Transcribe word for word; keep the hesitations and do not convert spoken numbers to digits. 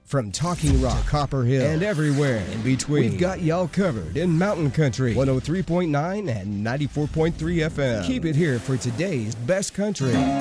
From Talking Rock to Copper Hill and everywhere in between, we've got y'all covered in Mountain Country one oh three point nine and ninety-four point three F M. Keep it here for today's best country.